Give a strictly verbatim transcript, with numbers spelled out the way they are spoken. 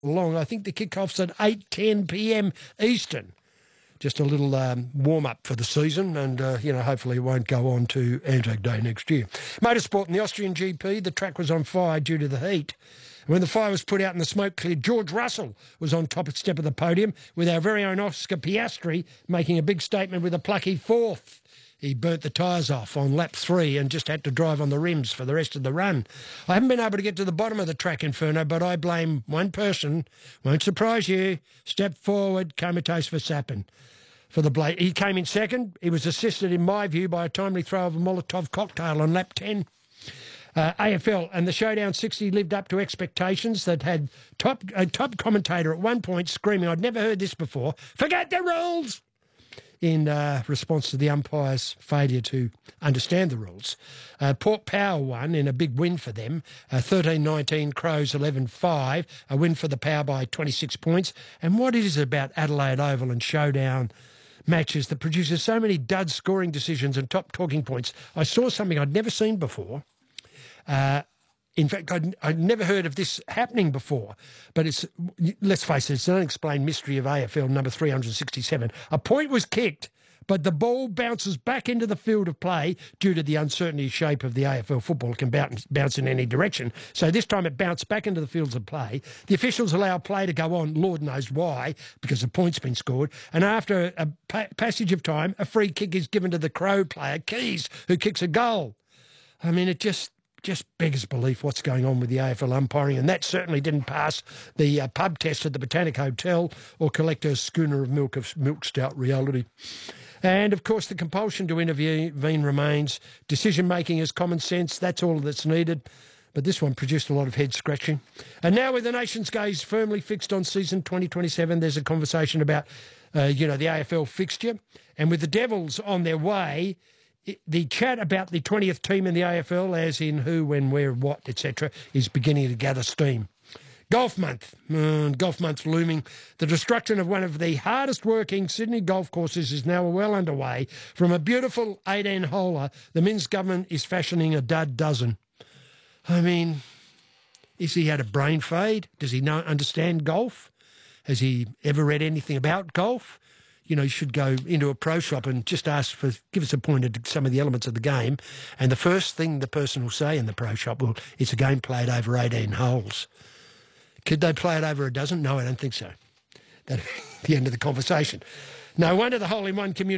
long. I think the kickoff's at eight ten p m Eastern. Just a little um, warm-up for the season and, uh, you know, hopefully it won't go on to Anzac Day next year. Motorsport in the Austrian G P, the track was on fire due to the heat. When the fire was put out and the smoke cleared, George Russell was on top step of the podium with our very own Oscar Piastri making a big statement with a plucky fourth. He burnt the tyres off on lap three and just had to drive on the rims for the rest of the run. I haven't been able to get to the bottom of the track, Inferno, but I blame one person. Won't surprise you. Step forward, comatose Verstappen. For the blade. He came in second. He was assisted, in my view, by a timely throw of a Molotov cocktail on lap ten. Uh, A F L and the Showdown sixty lived up to expectations that had top a top commentator at one point screaming, I'd never heard this before, forget the rules, in uh, response to the umpire's failure to understand the rules. Uh, Port Power won in a big win for them, uh, thirteen nineteen, Crows eleven five, a win for the Power by twenty-six points. And what is it about Adelaide Oval and Showdown matches that produces so many dud scoring decisions and top talking points? I saw something I'd never seen before. Uh, in fact, I'd, I'd never heard of this happening before, but it's, let's face it, it's an unexplained mystery of A F L number three hundred sixty-seven. A point was kicked, but the ball bounces back into the field of play due to the uncertainty shape of the A F L football. It can bounce, bounce in any direction. So this time it bounced back into the fields of play. The officials allow play to go on, Lord knows why, because the point's been scored. And after a pa passage of time, a free kick is given to the Crow player, Keys, who kicks a goal. I mean, it just... just beggars belief what's going on with the A F L umpiring, and that certainly didn't pass the uh, pub test at the Botanic Hotel or collect a schooner of milk of milk stout reality. And, of course, the compulsion to intervene remains. Decision-making is common sense. That's all that's needed. But this one produced a lot of head-scratching. And now with the nation's gaze firmly fixed on season twenty twenty-seven, there's a conversation about, uh, you know, the A F L fixture. And with the Devils on their way, the chat about the twentieth team in the A F L, as in who, when, where, what, et cetera, is beginning to gather steam. Golf month, mm, golf month looming. The destruction of one of the hardest working Sydney golf courses is now well underway. From a beautiful eighteen-holer, the Minns government is fashioning a dud dozen. I mean, has he had a brain fade? Does he know, understand golf? Has he ever read anything about golf? You know, you should go into a pro shop and just ask for, give us a pointer to some of the elements of the game. And the first thing the person will say in the pro shop, well, it's a game played over eighteen holes. Could they play it over a dozen? No, I don't think so. That's the end of the conversation. No wonder the hole-in-one community